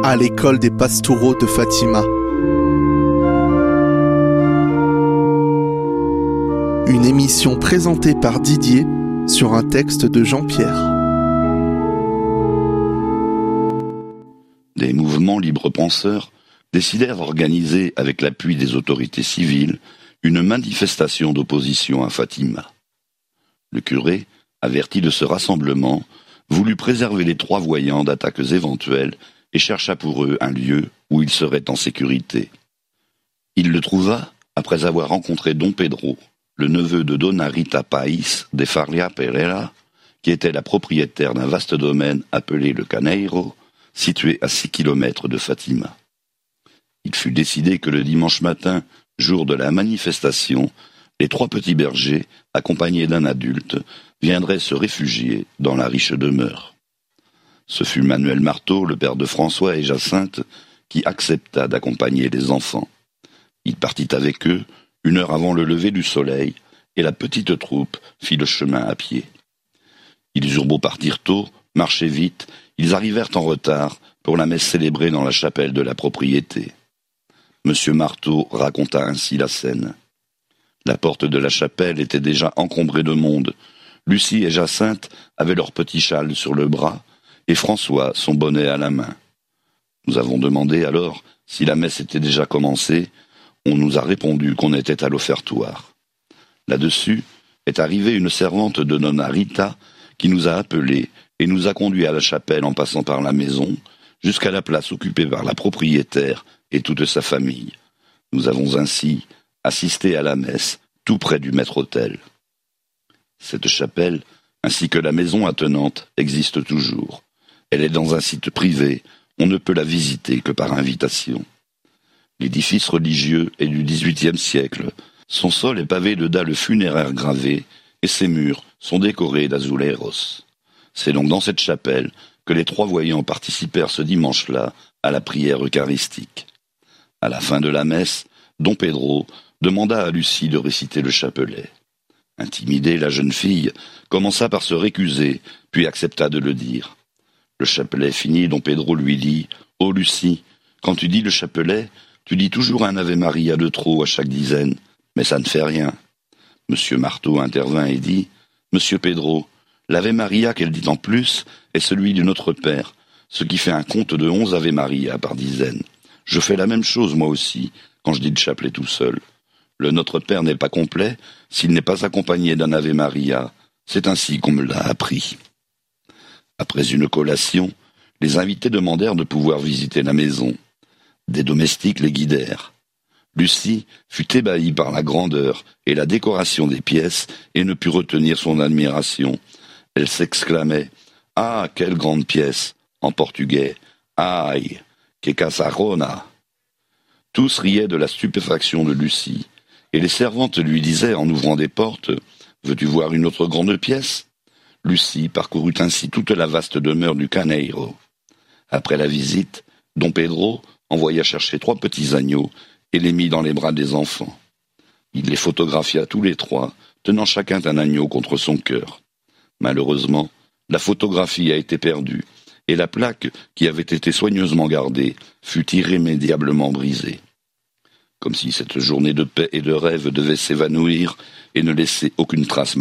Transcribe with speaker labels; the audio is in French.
Speaker 1: à l'école des Pastoureaux de Fatima. Une émission présentée par Didier sur un texte de Jean-Pierre.
Speaker 2: Des mouvements libre-penseurs décidèrent d'organiser, avec l'appui des autorités civiles, une manifestation d'opposition à Fatima. Le curé, averti de ce rassemblement, voulut préserver les trois voyants d'attaques éventuelles et chercha pour eux un lieu où ils seraient en sécurité. Il le trouva après avoir rencontré Don Pedro, le neveu de Dona Rita País de Faria Pereira, qui était la propriétaire d'un vaste domaine appelé le Caneiro, situé à 6 kilomètres de Fatima. Il fut décidé que le dimanche matin, jour de la manifestation, les trois petits bergers, accompagnés d'un adulte, viendraient se réfugier dans la riche demeure. Ce fut Manuel Marteau, le père de François et Jacinthe, qui accepta d'accompagner les enfants. Il partit avec eux 1 heure avant le lever du soleil, et la petite troupe fit le chemin à pied. Ils eurent beau partir tôt, marcher vite, ils arrivèrent en retard pour la messe célébrée dans la chapelle de la propriété. Monsieur Marteau raconta ainsi la scène. La porte de la chapelle était déjà encombrée de monde. Lucie et Jacinthe avaient leur petit châle sur le bras, et François son bonnet à la main. Nous avons demandé alors si la messe était déjà commencée. On nous a répondu qu'on était à l'offertoire. Là-dessus est arrivée une servante de Nonna Rita qui nous a appelés et nous a conduits à la chapelle en passant par la maison, jusqu'à la place occupée par la propriétaire et toute sa famille. Nous avons ainsi assisté à la messe, tout près du maître-autel. Cette chapelle, ainsi que la maison attenante, existe toujours. Elle est dans un site privé, on ne peut la visiter que par invitation. L'édifice religieux est du XVIIIe siècle. Son sol est pavé de dalles funéraires gravées et ses murs sont décorés d'azuleros. C'est donc dans cette chapelle que les trois voyants participèrent ce dimanche-là à la prière eucharistique. À la fin de la messe, Don Pedro demanda à Lucie de réciter le chapelet. Intimidée, la jeune fille commença par se récuser, puis accepta de le dire. Le chapelet fini, Don Pedro lui dit « Oh Lucie, quand tu dis le chapelet, tu dis toujours un Ave Maria de trop à chaque dizaine, mais ça ne fait rien. » Monsieur Marteau intervint et dit « Monsieur Pedro, l'Ave Maria qu'elle dit en plus est celui du Notre Père, ce qui fait un compte de 11 Ave Maria par dizaine. Je fais la même chose moi aussi, quand je dis le chapelet tout seul. Le Notre Père n'est pas complet s'il n'est pas accompagné d'un Ave Maria. C'est ainsi qu'on me l'a appris. » Après une collation, les invités demandèrent de pouvoir visiter la maison. Des domestiques les guidèrent. Lucie fut ébahie par la grandeur et la décoration des pièces et ne put retenir son admiration. Elle s'exclamait « Ah, quelle grande pièce !» en portugais « Aïe, que casarona !» Tous riaient de la stupéfaction de Lucie, et les servantes lui disaient en ouvrant des portes « Veux-tu voir une autre grande pièce ?» Lucie parcourut ainsi toute la vaste demeure du Caneiro. Après la visite, Don Pedro envoya chercher 3 petits agneaux et les mit dans les bras des enfants. Il les photographia tous les 3, tenant chacun un agneau contre son cœur. Malheureusement, la photographie a été perdue, et la plaque, qui avait été soigneusement gardée, fut irrémédiablement brisée. Comme si cette journée de paix et de rêve devait s'évanouir et ne laisser aucune trace